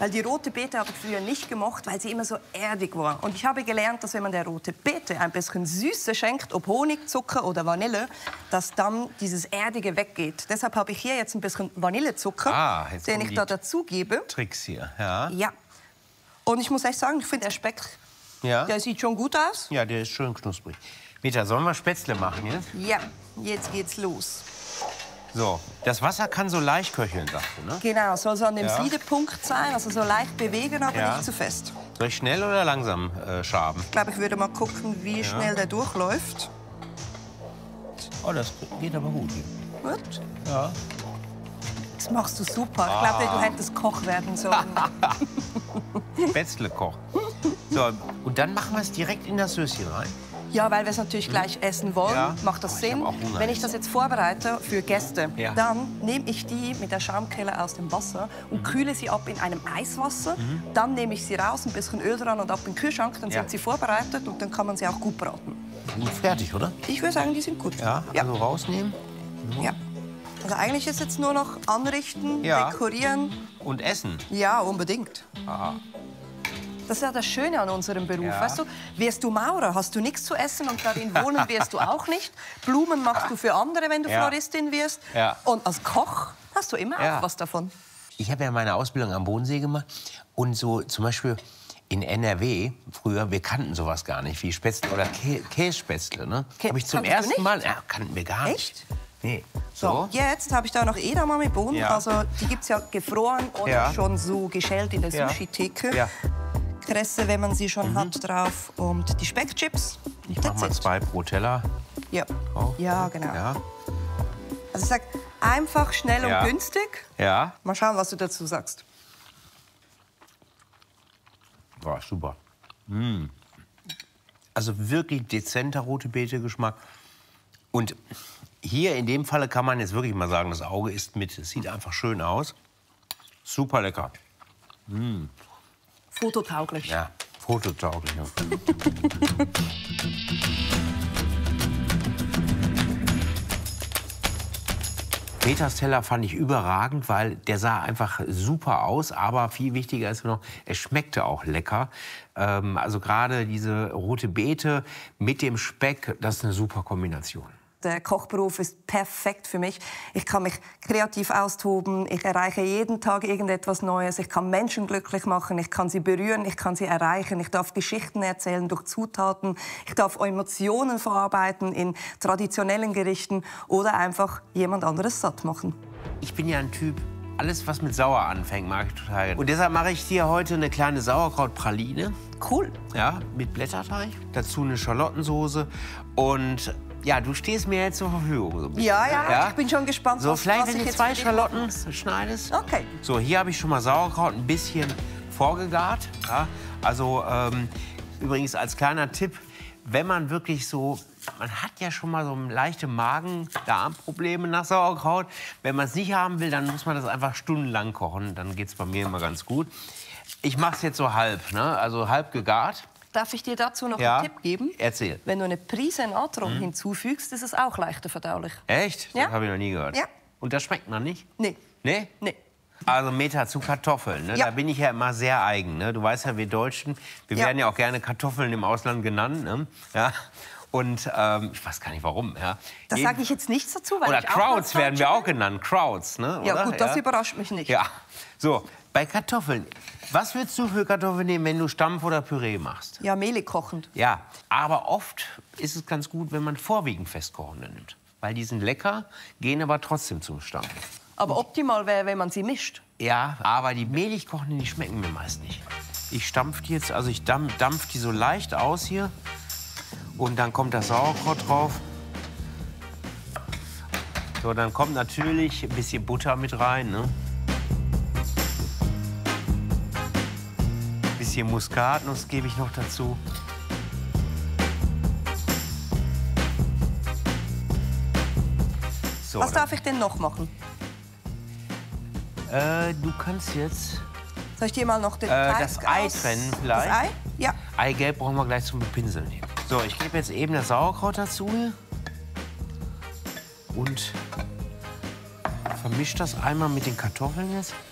Weil die rote Beete habe ich früher nicht gemocht, weil sie immer so erdig war. Und ich habe gelernt, dass wenn man der rote Beete ein bisschen Süße schenkt, ob Honig, Zucker oder Vanille, dass dann dieses Erdige weggeht. Deshalb habe ich hier jetzt ein bisschen Vanillezucker, den ich da dazu gebe. Tricks hier, ja. Ja. Und ich muss echt sagen, ich finde der Speck, der sieht schon gut aus. Ja, der ist schön knusprig. Meta, sollen wir Spätzle machen jetzt? Ja, jetzt geht's los. So, das Wasser kann so leicht köcheln, sagst du, ne? Genau, soll so an dem Siedepunkt sein, also so leicht bewegen, aber nicht zu fest. Soll ich schnell oder langsam schaben? Ich glaube, ich würde mal gucken, wie schnell der durchläuft. Oh, das geht aber gut. Gut. Ja. Das machst du super. Ich glaube, du hättest Koch werden sollen. Spätzle-Koch. So, und dann machen wir es direkt in das Söschen rein. Ja, weil wir es natürlich gleich essen wollen, macht das Sinn. Wenn ich das jetzt vorbereite für Gäste, dann nehme ich die mit der Schaumquelle aus dem Wasser und kühle sie ab in einem Eiswasser. Dann nehme ich sie raus, ein bisschen Öl dran und ab in den Kühlschrank. Dann sind sie vorbereitet und dann kann man sie auch gut braten. Gut fertig, oder? Ich würde sagen, die sind gut. Ja, also rausnehmen. Ja. Also eigentlich ist jetzt nur noch anrichten, dekorieren. Und essen. Ja, unbedingt. Aha. Das ist ja das Schöne an unserem Beruf. Weißt du, wirst du Maurer, hast du nichts zu essen und darin wohnen wirst du auch nicht. Blumen machst du für andere, wenn du Floristin wirst. Und als Koch hast du immer auch was davon. Ich habe ja meine Ausbildung am Bodensee gemacht. Und so zum Beispiel in NRW, früher, wir kannten sowas gar nicht, wie Spätzle oder Kässpätzle. Ne? Habe ich zum ersten Mal, kannten wir gar nicht. Echt? Nee. So, jetzt habe ich da noch Edamame-Bohnen. Also die gibt es ja gefroren oder schon so geschält in der Sushi-Theke. Kresse, wenn man sie schon hat, drauf. Und die Speckchips. Ich mache mal 2 pro Teller. Ja, ja genau. Ja. Also ich sag, einfach, schnell und günstig. Ja. Mal schauen, was du dazu sagst. War super. Also wirklich dezenter rote Beete-Geschmack. Und hier in dem Falle kann man jetzt wirklich mal sagen, das Auge isst mit. Es sieht einfach schön aus. Super lecker. Fototauglich. Ja, fototauglich. Metas Teller fand ich überragend, weil der sah einfach super aus. Aber viel wichtiger ist noch, es schmeckte auch lecker. Also gerade diese rote Beete mit dem Speck, das ist eine super Kombination. Der Kochberuf ist perfekt für mich. Ich kann mich kreativ austoben, ich erreiche jeden Tag irgendetwas Neues, ich kann Menschen glücklich machen, ich kann sie berühren, ich kann sie erreichen, ich darf Geschichten erzählen durch Zutaten, ich darf Emotionen verarbeiten in traditionellen Gerichten oder einfach jemand anderes satt machen. Ich bin ja ein Typ, alles was mit sauer anfängt, mag ich total. Und deshalb mache ich dir heute eine kleine Sauerkrautpraline. Cool. Ja, mit Blätterteig, dazu eine Schalottensoße und ja, du stehst mir jetzt zur Verfügung. So ja, ich bin schon gespannt, so, vielleicht, was wenn du 2 Schalotten schneidest. Okay. So, hier habe ich schon mal Sauerkraut ein bisschen vorgegart. Ja, also übrigens als kleiner Tipp, wenn man wirklich so, man hat ja schon mal so leichte Magen-Darm-Probleme nach Sauerkraut. Wenn man es nicht haben will, dann muss man das einfach stundenlang kochen. Dann geht es bei mir immer ganz gut. Ich mache es jetzt so halb, ne? Also halb gegart. Darf ich dir dazu noch einen Tipp geben? Erzähl. Wenn du eine Prise Natron hinzufügst, ist es auch leichter verdaulich. Echt? Ja. Das habe ich noch nie gehört. Ja. Und das schmeckt man nicht? Nee. Nee? Nee. Also Meta zu Kartoffeln, ne? Da bin ich ja immer sehr eigen. Ne? Du weißt ja, wir Deutschen, wir werden ja auch gerne Kartoffeln im Ausland genannt. Ne? Ja. Und ich weiß gar nicht warum. Ja. Das sage ich jetzt nichts dazu, weil oder ich Krauts werden wir auch genannt. Krauts, ne? Ja oder? gut, das überrascht mich nicht. Ja. So, bei Kartoffeln. Was würdest du für Kartoffeln nehmen, wenn du Stampf oder Püree machst? Ja, mehlig kochend. Ja, aber oft ist es ganz gut, wenn man vorwiegend festkochende nimmt. Weil die sind lecker, gehen aber trotzdem zum Stampf. Aber optimal wäre, wenn man sie mischt. Ja, aber die mehlig kochenden, die schmecken mir meist nicht. Ich stampfe die jetzt, also ich dampf die so leicht aus hier. Und dann kommt das Sauerkraut drauf. So, dann kommt natürlich ein bisschen Butter mit rein, ne? Ein bisschen Muskatnuss gebe ich noch dazu. So, was darf ich denn noch machen? Du kannst jetzt Soll ich dir mal noch den Teig das Ei trennen vielleicht. Das Ei? Ja. Eigelb brauchen wir gleich zum Bepinseln nehmen. So, ich gebe jetzt eben das Sauerkraut dazu hier. Und vermische das einmal mit den Kartoffeln jetzt.